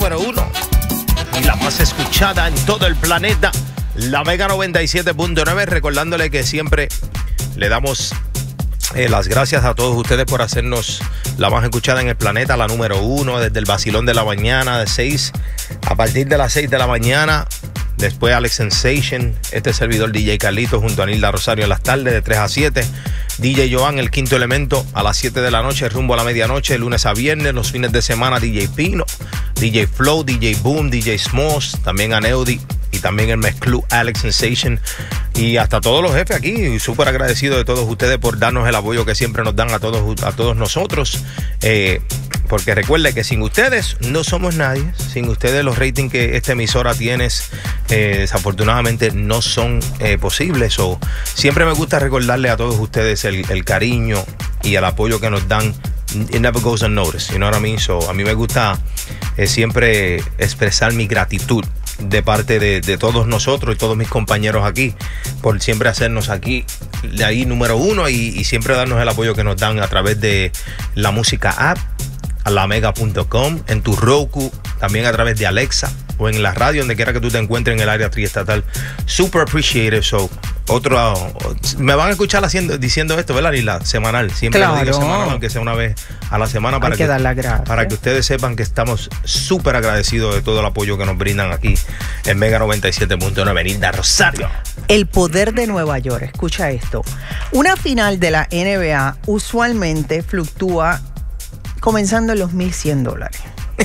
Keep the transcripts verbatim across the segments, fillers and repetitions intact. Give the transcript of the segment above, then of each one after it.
Número uno y la más escuchada en todo el planeta, la Mega noventa y siete punto nueve. Recordándole que siempre le damos eh, las gracias a todos ustedes por hacernos la más escuchada en el planeta, la número uno, desde el vacilón de la mañana, de seis, a partir de las seis de la mañana. Después Alex Sensation, este servidor D J Carlito junto a Nilda Rosario en las tardes de tres a siete. D J Joan, el quinto elemento, a las siete de la noche, rumbo a la medianoche, lunes a viernes. Los fines de semana D J Pino, D J Flow, D J Boom, D J Smalls, también Aneudi y también el mezclú Alex Sensation. Y hasta todos los jefes aquí, súper agradecido de todos ustedes por darnos el apoyo que siempre nos dan a todos, a todos nosotros. Eh, porque recuerde que sin ustedes no somos nadie. Sin ustedes los ratings que esta emisora tiene eh, desafortunadamente no son eh, posibles. So, siempre me gusta recordarle a todos ustedes el, el cariño y el apoyo que nos dan. It never goes unnoticed, you know what I mean? So, a mí me gusta eh, siempre expresar mi gratitud de parte de, de todos nosotros y todos mis compañeros aquí por siempre hacernos aquí de ahí número uno y, y siempre darnos el apoyo que nos dan a través de la música app, a la mega punto com, en tu Roku, también a través de Alexa o en la radio, donde quiera que tú te encuentres en el área triestatal. Super appreciated. So, otro, me van a escuchar haciendo, diciendo esto, ¿verdad, Lila? Semanal. Siempre claro. lo digo semanal, aunque sea una vez a la semana, para, Hay que, que, dar la gracia. para que ustedes sepan que estamos súper agradecidos de todo el apoyo que nos brindan aquí en Mega noventa y siete punto nueve. Nilda Rosario. El poder de Nueva York. Escucha esto. Una final de la N B A usualmente fluctúa comenzando en los mil cien dólares.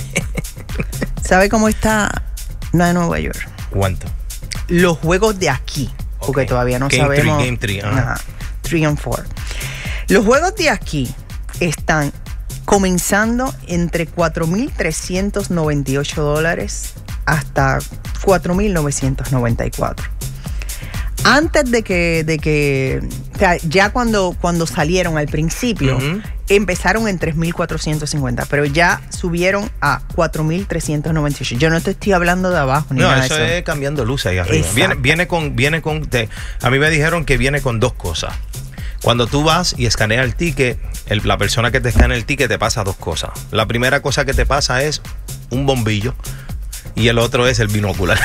¿Sabe cómo está la de Nueva York? ¿Cuánto? Los juegos de aquí, porque Okay. todavía no Game sabemos. three, game three, uh-huh. Ajá, three and four. Los juegos de aquí están comenzando entre cuatro mil trescientos noventa y ocho dólares hasta cuatro mil novecientos noventa y cuatro. Antes de que, de que o sea, ya cuando, cuando salieron al principio, uh-huh. empezaron en tres mil cuatrocientos cincuenta, pero ya subieron a cuatro mil trescientos noventa y ocho. Yo no te estoy hablando de abajo ni no, nada de eso. eso es cambiando luces ahí arriba. Viene, viene con, viene con te, a mí me dijeron que viene con dos cosas. Cuando tú vas y escaneas el ticket, el, la persona que te escanea el ticket te pasa dos cosas. La primera cosa que te pasa es un bombillo y el otro es el binóculo.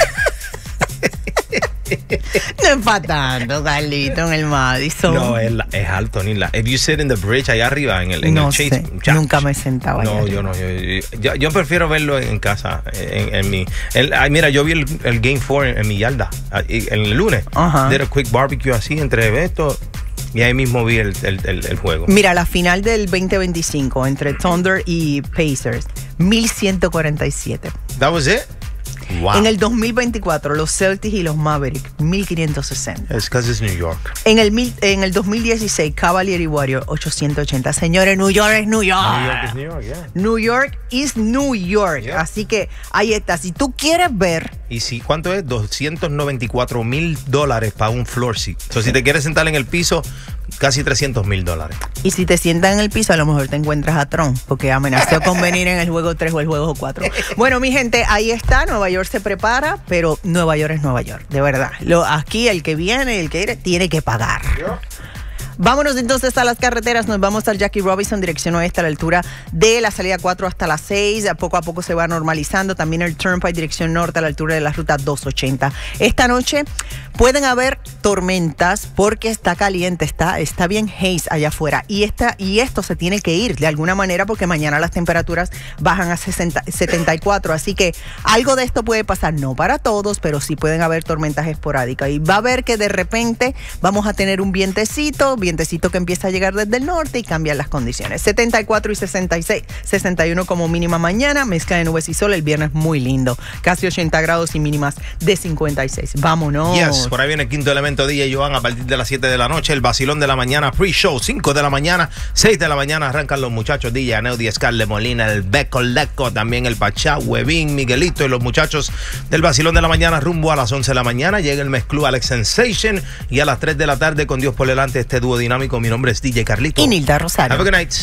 No es para tanto, Carlito, en el Madison. No, es, es alto, Nila. If you sit in the bridge allá arriba, en el, en no el Chase. Sé, ya, nunca me sentaba. No, yo no. Yo, yo, yo prefiero verlo en casa. En, en mi, el, ay, mira, yo vi el, el Game four en, en mi yarda. En el lunes. Uh-huh. Did a quick barbecue así entre esto. Y ahí mismo vi el, el, el, el juego. Mira, la final del veinte veinticinco entre Thunder y Pacers, mil ciento cuarenta y siete. That was it? Wow. En el dos mil veinticuatro, los Celtics y los Mavericks, mil quinientos sesenta. Es because it's New York. En el, en el dos mil dieciséis, Cavalier y Warriors, ochocientos ochenta. Señores, New York es New York. New York is New York, yeah. New York is New York. Yeah. Así que ahí está. Si tú quieres ver... ¿Y si cuánto es? doscientos noventa y cuatro mil dólares para un floor seat. O sea, si te quieres sentar en el piso, casi trescientos mil dólares. Y si te sientas en el piso, a lo mejor te encuentras a Tron, porque amenazó con venir en el juego tres o el juego cuatro. Bueno, mi gente, ahí está. Nueva York se prepara, pero Nueva York es Nueva York, de verdad. Lo, aquí el que viene, el que viene, tiene que pagar. ¿Yo? Vámonos entonces a las carreteras. Nos vamos al Jackie Robinson, dirección oeste, a la altura de la salida cuatro hasta las seis. Poco a poco se va normalizando. También el Turnpike, dirección norte, a la altura de la ruta doscientos ochenta. Esta noche pueden haber tormentas porque está caliente, está, está bien haze allá afuera. Y, esta, y esto se tiene que ir de alguna manera porque mañana las temperaturas bajan a sesenta, setenta y cuatro. Así que algo de esto puede pasar, no para todos, pero sí pueden haber tormentas esporádicas. Y va a ver que de repente vamos a tener un vientecito, vientecito que empieza a llegar desde el norte y cambian las condiciones. setenta y cuatro y sesenta y seis, sesenta y uno como mínima mañana, mezcla de nubes y sol. El viernes muy lindo, casi ochenta grados y mínimas de cincuenta y seis. Vámonos. Yes, por ahí viene el quinto elemento D J Joan a partir de las siete de la noche, el vacilón de la mañana, pre-show, cinco de la mañana, seis de la mañana arrancan los muchachos D J Aneudi, Scarlett Molina, el Beco Leco, también el Pachá, Huevín, Miguelito y los muchachos del vacilón de la mañana rumbo a las once de la mañana. Llega el mezclú Alex Sensation y a las tres de la tarde, con Dios por delante, este dúo dinámico. Mi nombre es D J Carlito. Y Nilda Rosario. Have a good night.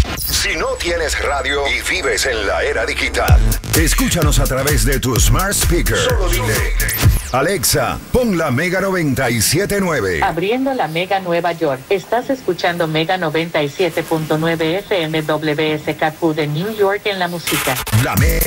Si no tienes radio y vives en la era digital, escúchanos a través de tu smart speaker. Solo dile: Alexa, pon la Mega noventa y siete punto nueve. Abriendo la Mega Nueva York. Estás escuchando Mega noventa y siete punto nueve F M W S K Q de New York en la música. La Mega.